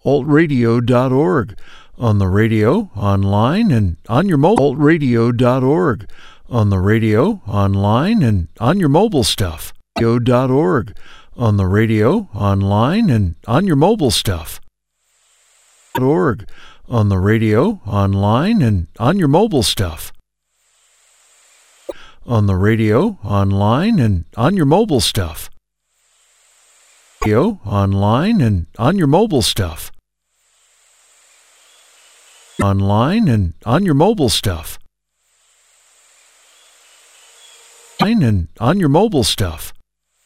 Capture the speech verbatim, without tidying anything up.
alt radio dot org, on the radio, online, and on your mobile. alt radio dot org, on the radio, online, and on your mobile stuff. radio dot org, on the radio, online, and on your mobile stuff. .org, on the radio, online, and on your mobile stuff. On the radio, online, and on your mobile stuff. Radio, online, and on your mobile stuff. Online and on your mobile stuff. And on your mobile stuff.